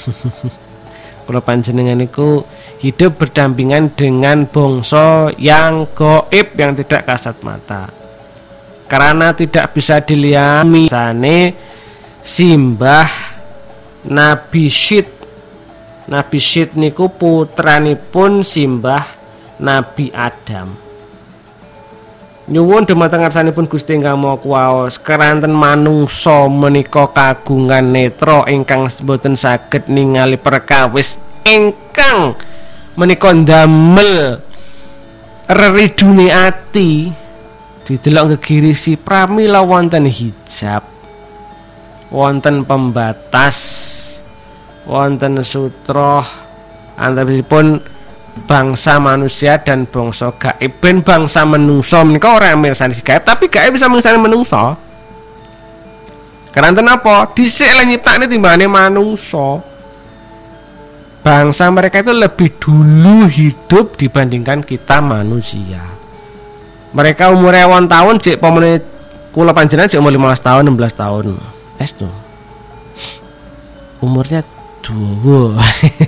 Kula panjenengan niku hidup berdampingan dengan bangsa yang gaib, yang tidak kasat mata. Karena tidak bisa dilihat sane simbah Nabi Syed. Nabi Syed niku putranipun simbah Nabi Adam. Nyuwun dumateng ngarsanipun Gusti Ingkang Maha Kuwasa, keranten manungsa menika kagungan netra ingkang boten saged ningali perkawis ingkang menika ndamel reridune ati, didelok gegirisi pramila wonten hijab, wonten pembatas, wonten sutra antaraipun bangsa manusia dan bangsa gaib. Ben bangsa menungso menika ora mirsani gaib, tapi gaib bisa mirsani menungso. Keranten apa? Dhisik le nyiptakne timbangane manungso. Bangsa mereka itu lebih dulu hidup dibandingkan kita manusia. Mereka umurnya 1 tahun, cek pamane kula panjenengan cek umur 15 tahun, 16 tahun. Estu. Umurnya dawa.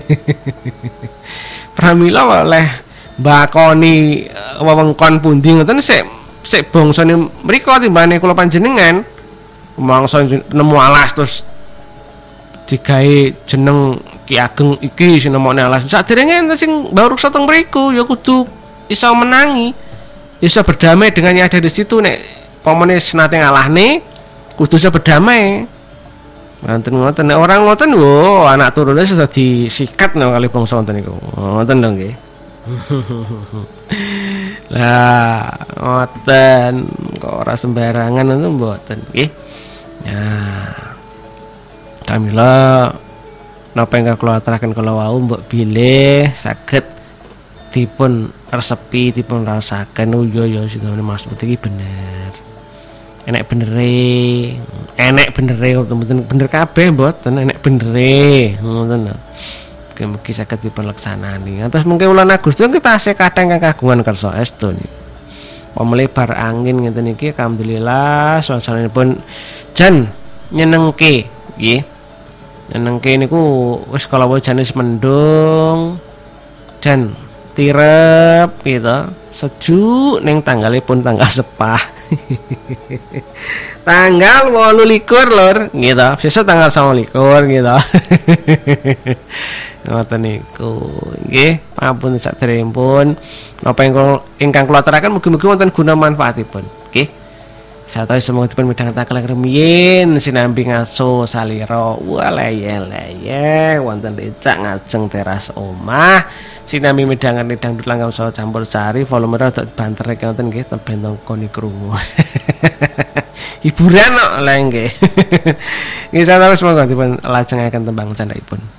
Pramila oleh bakoni wewengkon pundi ngoten sik bangsane mriku timbane kula panjenengan mangsa nemu alas terus digawe jeneng Ki Ageng iki sing nemokne alas. Saderenge enten sing baru sateng mriku ya kudu iso menangi, iso berdamai dengan yang ada di situ. Nek pamane senate ngalahne kudu iso berdamai. Ngoten orang ngoten lho, anak turune sudah disikat nang kali bangsa wonten niku. Ngoten dong nggih. Lah, ngoten kok ora sembarangan ngoten mboten nggih. Nah. Kamila napa ingkang kula aturaken kala wau mbok bilih saged dipun resepi, dipun rasaken ya sidone Mas iki bener. Enek benere mboten bener kabeh mboten enek benere ngoten lho. Mugi saged dipunlaksanani. Terus mungkin wulan Agustus kita tasih kadang kang kagungan kersa estu niki. Pemelebar angin ngeten iki alhamdulillah suasananipun jan nyenengke nggih. Nyenengke niku wis kala jane mendung jan tirep gitu. Sejuk ning tanggalipun tanggal sepah. Tanggal 28 lur gitu. Sesuk tanggal 29 gitu. Ngoten niku. Nggih, pampun saderengipun napa ingkang kula aturaken mugi-mugi wonten guna manfaatipun. Nggih. Satawi semoga dipun midhangetaken rumiyin sinambi ngaso salira walaya-laya wonten becak ngajeng teras omah sinambi midhangan dangdut langgam saha campur sari volume rada banter wonten nggih ben tongkoni krungu. Hiburan kok lha nggih. Nggih satawi semoga dipun lajengaken tembang candhaipun.